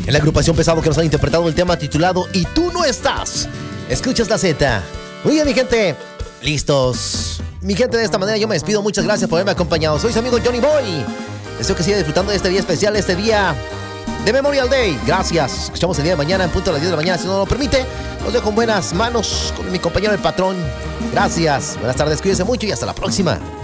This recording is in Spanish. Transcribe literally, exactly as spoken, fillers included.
En la agrupación Pesado, que nos han interpretado el tema titulado Y tú no estás. Escuchas la Z. Muy bien, mi gente. Listos. Mi gente, de esta manera yo me despido. Muchas gracias por haberme acompañado. Soy su amigo Johnny Boy. Deseo que siga disfrutando de este día especial, este día de Memorial Day. Gracias. Escuchamos el día de mañana en punto a las diez de la mañana. Si no lo permite, los dejo con buenas manos con mi compañero el patrón. Gracias. Buenas tardes. Cuídense mucho y hasta la próxima.